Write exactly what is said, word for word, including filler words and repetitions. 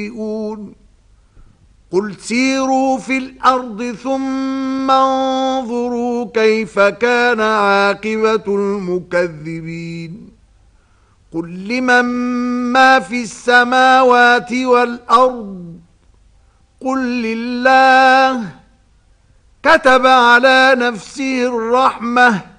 قل سيروا في الأرض ثم انظروا كيف كان عاقبة المكذبين قل لمن ما في السماوات والأرض قل لله كتب على نفسه الرحمة